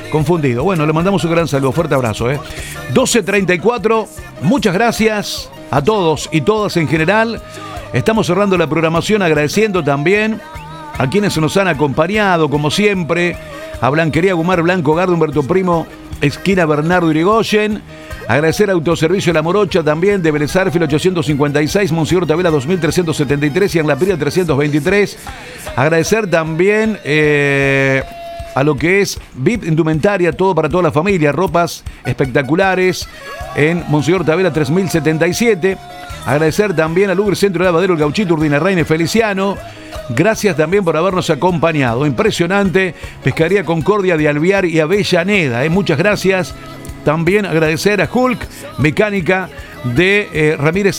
confundido. Bueno, le mandamos un gran saludo, fuerte abrazo. 12:34, muchas gracias a todos y todas en general. Estamos cerrando la programación agradeciendo también a quienes nos han acompañado, como siempre, a Blanquería Gumar Blanco, Hogar de Humberto Primo, esquina Bernardo Irigoyen. Agradecer a Autoservicio La Morocha también, de Vélez Arfiel 856, Monseñor Tavela 2373 y en La Pira 323. Agradecer también a lo que es VIP Indumentaria, todo para toda la familia, ropas espectaculares en Monseñor Tavela 3077. Agradecer también al Uber Centro de Lavadero, el Gauchito, Urdina Reina y Feliciano. Gracias también por habernos acompañado. Impresionante. Pescadería Concordia de Alvear y Avellaneda. Muchas gracias. También agradecer a Hulk, mecánica de Ramírez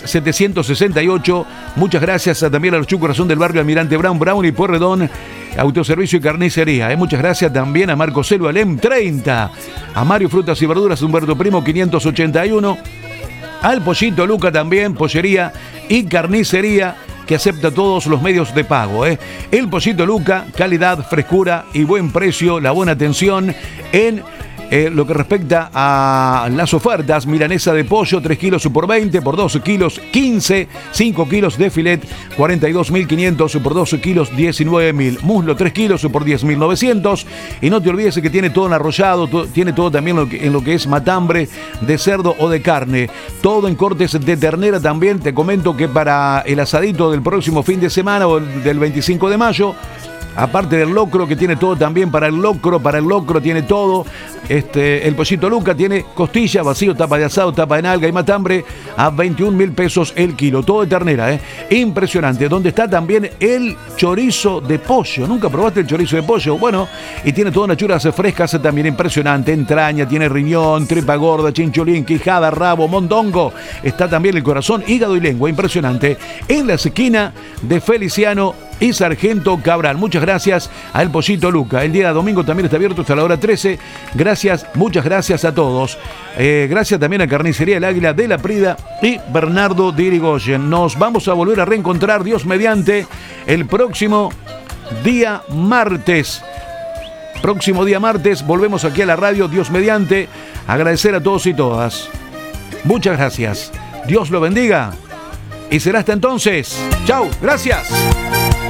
768. Muchas gracias también a los Chu Corazón del Barrio Almirante Brown y Pueyrredón, Autoservicio y Carnicería. Muchas gracias también a Marco Celo Alem 30. A Mario Frutas y Verduras Humberto Primo 581. Al Pollito Luca también, pollería y carnicería, que acepta todos los medios de pago. El Pollito Luca, calidad, frescura y buen precio, la buena atención en lo que respecta a las ofertas. Milanesa de pollo, 3 kilos por 20, por 12 kilos 15, 5 kilos de filet, 42.500, por 12 kilos 19.000, muslo 3 kilos por 10.900. Y no te olvides que tiene todo en arrollado, tiene todo también en lo que es matambre de cerdo o de carne, todo en cortes de ternera también. Te comento que para el asadito del próximo fin de semana o del 25 de mayo, aparte del locro, que tiene todo también para el locro tiene todo. El Pollito Luca tiene costilla, vacío, tapa de asado, tapa de nalga y matambre a 21.000 pesos el kilo, todo de ternera, impresionante. Donde está también el chorizo de pollo. ¿Nunca probaste el chorizo de pollo? Bueno, y tiene todas unas churas frescas también, impresionante. Entraña, tiene riñón, tripa gorda, chincholín, quijada, rabo, mondongo. Está también el corazón, hígado y lengua, impresionante. En la esquina de Feliciano y Sargento Cabral. Muchas gracias al Pollito Luca. El día domingo también está abierto hasta la hora 13. Gracias, muchas gracias a todos. Gracias también a Carnicería El Águila de La Prida y Bernardo de Irigoyen. Nos vamos a volver a reencontrar, Dios mediante, el próximo día martes. Próximo día martes volvemos aquí a la radio, Dios mediante. Agradecer a todos y todas. Muchas gracias. Dios lo bendiga. Y será hasta entonces. Chau, gracias.